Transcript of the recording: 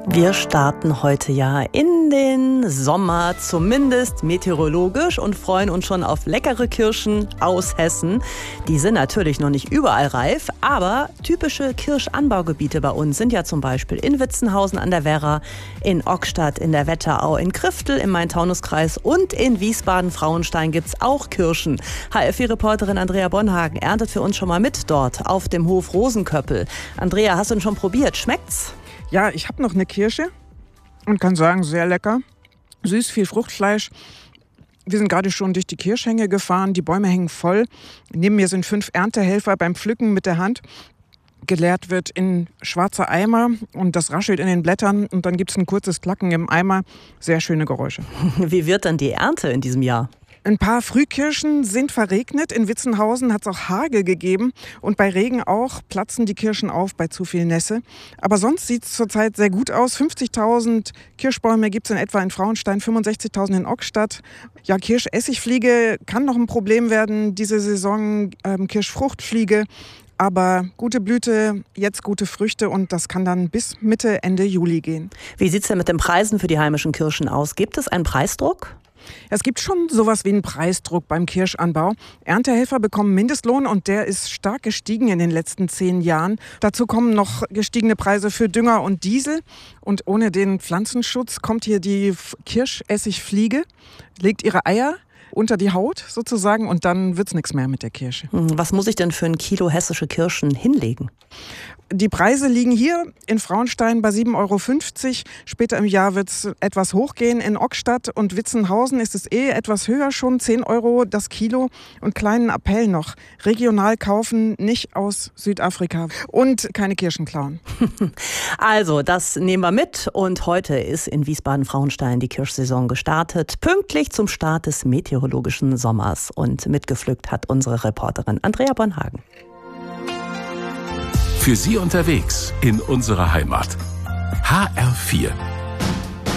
Wir starten heute ja in den Sommer, zumindest meteorologisch, und freuen uns schon auf leckere Kirschen aus Hessen. Die sind natürlich noch nicht überall reif, aber typische Kirschanbaugebiete bei uns sind ja zum Beispiel in Witzenhausen an der Werra, in Ockstadt, in der Wetterau, in Kriftel im Main-Taunus-Kreis und in Wiesbaden-Frauenstein gibt's auch Kirschen. HFI-Reporterin Andrea Bonhagen erntet für uns schon mal mit dort auf dem Hof Rosenköppel. Andrea, hast du ihn schon probiert? Schmeckt's? Ja, ich habe noch eine Kirsche und kann sagen, sehr lecker. Süß, viel Fruchtfleisch. Wir sind gerade schon durch die Kirschhänge gefahren. Die Bäume hängen voll. Neben mir sind 5 Erntehelfer beim Pflücken mit der Hand. Geleert wird in schwarze Eimer und das raschelt in den Blättern. Und dann gibt es ein kurzes Klacken im Eimer. Sehr schöne Geräusche. Wie wird dann die Ernte in diesem Jahr? Ein paar Frühkirschen sind verregnet. In Witzenhausen hat es auch Hagel gegeben. Und bei Regen auch platzen die Kirschen auf bei zu viel Nässe. Aber sonst sieht es zurzeit sehr gut aus. 50.000 Kirschbäume gibt es in etwa in Frauenstein, 65.000 in Ockstadt. Ja, Kirschessigfliege kann noch ein Problem werden diese Saison. Kirschfruchtfliege. Aber gute Blüte, jetzt gute Früchte und das kann dann bis Mitte, Ende Juli gehen. Wie sieht es denn mit den Preisen für die heimischen Kirschen aus? Gibt es einen Preisdruck? Es gibt schon sowas wie einen Preisdruck beim Kirschanbau. Erntehelfer bekommen Mindestlohn und der ist stark gestiegen in den letzten 10 Jahren. Dazu kommen noch gestiegene Preise für Dünger und Diesel. Und ohne den Pflanzenschutz kommt hier die Kirschessigfliege, legt ihre Eier unter die Haut sozusagen und dann wird's nichts mehr mit der Kirsche. Was muss ich denn für ein Kilo hessische Kirschen hinlegen? Die Preise liegen hier in Frauenstein bei 7,50 Euro. Später im Jahr wird es etwas hochgehen. In Ockstadt und Witzenhausen ist es etwas höher schon, 10 Euro das Kilo. Und kleinen Appell noch, regional kaufen, nicht aus Südafrika und keine Kirschen klauen. Also, das nehmen wir mit. Und heute ist in Wiesbaden-Frauenstein die Kirschsaison gestartet, pünktlich zum Start des meteorologischen Sommers. Und mitgepflückt hat unsere Reporterin Andrea Bonhagen. Für Sie unterwegs in unserer Heimat. HR4